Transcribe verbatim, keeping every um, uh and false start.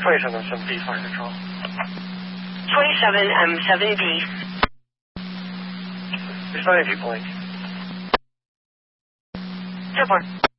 twenty-seven M seven B, fire control. twenty-seven M seven B. Responding to you, blink. ten four.